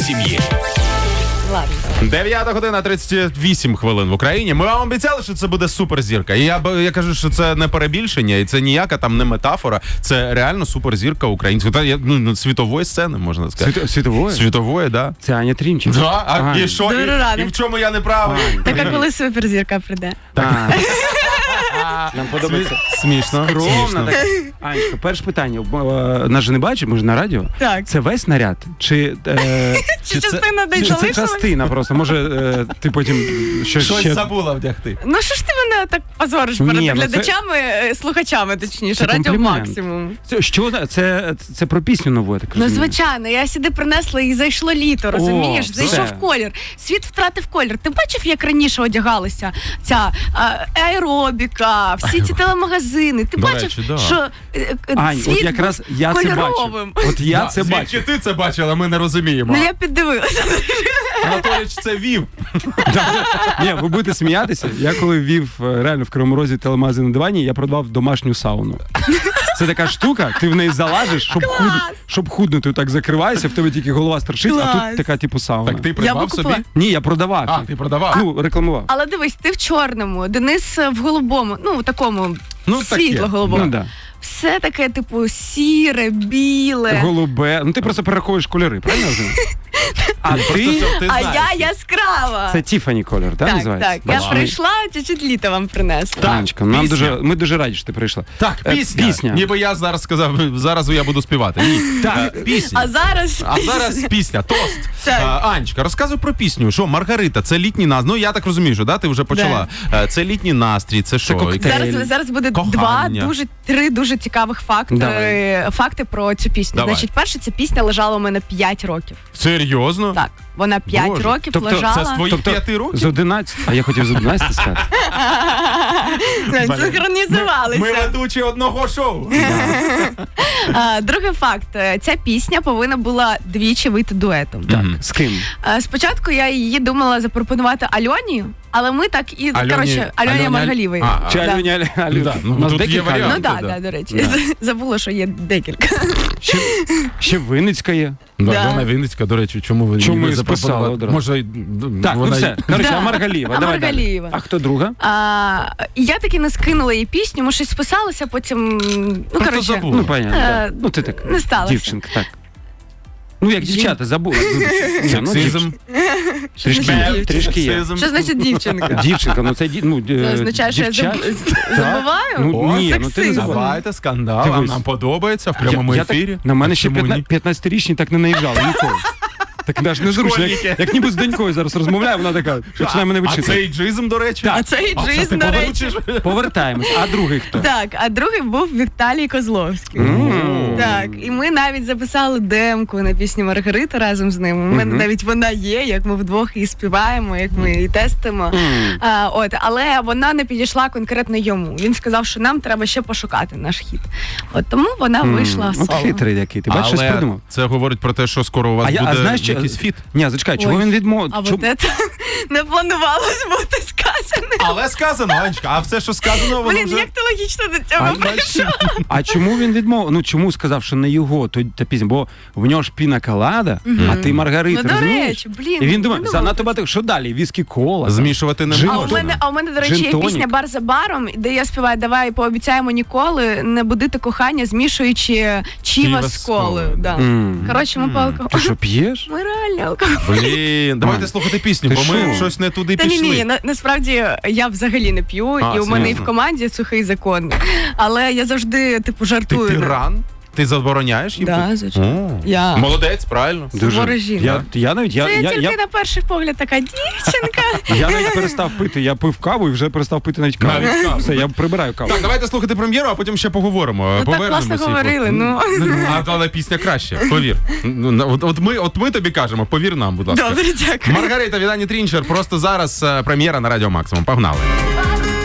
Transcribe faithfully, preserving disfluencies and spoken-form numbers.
сім'ї. Ладно. дев'ята година тридцять вісім хвилин в Україні. Ми вам обіцяли, що це буде суперзірка. І я, я кажу, що це не перебільшення, і це ніяка там не метафора. Це реально суперзірка української, ну, світової сцени, можна сказати. Світо, світової? Світової, да. Це Аня Трінчик. Да? А, Ань. і що? І, і в чому я не правий? Так, а коли суперзірка прийде? Так. Нам подобається. Смішно. Скромно. Так. Анечка, перше питання. Е, Нас же не бачить, ми ж на радіо. Так. Це весь наряд? Чи, е, Чи частина десь чи це залишилась? частина просто? Може, е, ти потім щось, Щось ще... забула вдягти. Ну що ж ти мене так позориш перед Ні, ну це- глядачами, е, слухачами, точніше, Це радіо комплімент. максимум. Це, що, за- це, це про пісню нову, я так Ну, розумію. звичайно, я сюди принесла і зайшло літо, розумієш? все. Зайшов колір. Світ втратив колір. Ти бачив, як раніше одягалися? Ця а, аеробіка, всі ці телемагазини. Ти До бачив, речі, да. що е, е, Ань, світ от якраз був я це бачив. кольоровим. От я Да, це звідки бачив. ти це бачила, ми не розуміємо. Ну, я піддивилася. Анатолійович це вів. Ні, ви будете сміятися. Я коли ввів е, реально в Кривому Розі телемагазин на дивані, я продавав домашню сауну. Це така штука, ти в неї залазиш, щоб, худ... щоб худнути, так закриваєшся, в тебе тільки голова стерчить, а Клас. тут така типу сауна. Так ти Я придбав би собі? купила. Ні, я продавав. А, ти продавав? Ну, рекламував. Але дивись, ти в чорному, Денис в голубому, ну, в такому Ну, таке. світло-голубому. Ну, да. Все таке, типу, сіре, біле. Голубе. Ну ти просто перераховуєш кольори, правильно я розумію? А Просто ти... щоб ти А знаєш. я яскрава. Це Тіфані колір, так, Так, називається? так. Я Бачиш, ми- прийшла, чуть-чуть літо вам принесла. Так, Анечка, нам пісня. дуже, ми дуже раді, що ти прийшла. Так, Е, пісня. пісня. Ніби я зараз сказав, зараз я буду співати. Ні. Так. Е, Пісня. А зараз... А зараз пісня, тост. Так. А, Анечка, розказуй про пісню. Що, Маргарита, це літній настрій. Ну, я так розумію, що да, ти вже почала. Е, Це літній настрій, це що? коктейль. Зараз, зараз буде Кохання. два, дуже, три дуже цікавих факти, Давай. факти про цю пісню. Давай. Значить, перше, ця пісня лежала у мене п'ять років. Серйозно? Так, вона п'ять Боже. років Тобто лежала. Це з твоїх Тобто п'яти років? З одинадцяти, а я хотів з одинадцяти сказати. Синхронізувалися. Ми ведучі одного шоу. А, Другий факт. Ця пісня повинна була двічі вийти дуетом. Так, Мгм. з ким? А, Спочатку я її думала запропонувати Альоні, але ми так і, Альоні- коротше, Альоні Альоні- Маргалівої. А, Чи Да. Альоні Алі... Алі... Да, ну, У нас тут є декілька варіанти. Ну так, да. да, до речі. Да. Забула, що є декілька. Ще, ще Винницька є. Да, Да. Вона Вінницька, до речі, чому ви Чому її ми запропонували? списали одразу? Може, Так, ну вона... все. Коротше, Да. а Маргалієва. А Давай далі. Маргалієва. А хто друга? А, і я таки не скинула їй пісню, ми щось списалися, потім, ну, коротше, забула. Ну, понятно. Е, да. Ну, ти так. не сталося. Дівчинка, так. Ну, як дівчата, забула. Ні, ну, Сексизм. дівч- Трішки, Бе- є, трішки є. Сексизм. Що значить дівчинка? Дівчинка, ну це ді- ну, Це е, означає, що я дівчат. заб- забуваю? Ну, О, ні, ну ти не сексизм. забувай. Давайте, скандал, а Дивись. нам подобається в прямому Я- я так- ефірі. На мене А ще чому ні? п'ятнадцятирічні так не наїжджали ніколи. Так навіть незручно. Школьники. Як, як ніби з донькою зараз розмовляю, вона така, починає мене А вичитати. цей джизм, до речі? А цей А це джиз, ти до речі. повернучиш? Повертаємось. А другий хто? Так, а другий був Віталій Козловський. М. Так, і ми навіть записали демку на пісню Маргарита разом з ним. У мене Мгм. навіть вона є, як ми вдвох її співаємо, як ми її тестимо. М. А, от, але вона не підійшла конкретно йому. Він сказав, що нам треба ще пошукати наш хіт. От тому вона вийшла М. соло. От хитрий який. Ти бачиш, щось Але придумав? це говорить про те, що скоро у вас А я- а буде знаєш, що- якийсь фіт. Ні, зачекай, чого Ой. він відмовив? А от це не планувалось бути сказане. Але сказано, Анечка, а все, що сказано, воно Блін, вже... як ти логічно до цього А, прийшов? А чому він відмовив? Ну чому сказав, що не його то, та пісня? Бо в нього ж піна колада, а ти Маргарита, Ну, до розумієш? речі, блін. І він думає, ну, занадто багато, що далі? Віскі кола? Змішувати не Джин А у можна. мене, а у мене, до речі, є Джин-тонік. пісня «Бар за баром», де я співаю «Давай пообіцяємо ніколи не будити кохання, змішуючи чіва Чіва з з колою». колою. Да. М. Коротше, ми по Ти алкоголю. що, п'єш? Ми реально алкоголь. Блін, давайте Ань, слухати пісню, ти бо ми що? щось не туди Та ні, пішли. ні, на, насправді я взагалі не п'ю, А, і у мене і серйозно? в команді сухий закон. Але я завжди, типу, Ти жартую. тиран? Ти забороняєш їм? Да, пити? звичайно. О. Я. Молодець, правильно. Сувора жінка. Я, я навіть я, Це я, тільки я, на перший погляд така дівчинка. я навіть перестав пити. Я пив каву і вже перестав пити навіть каву. Навіть каву. Все, я прибираю каву. Так, давайте слухати прем'єру, а потім ще поговоримо. Ну, так Повернемося класно і по- говорили, ну. А, але пісня краще, повір. Ну, От, от, ми, от ми тобі кажемо, повір нам, будь ласка. Добре, дякую. Маргарита від Ані Трінчер, просто зараз е, прем'єра на Радіо Максимум. Погнали.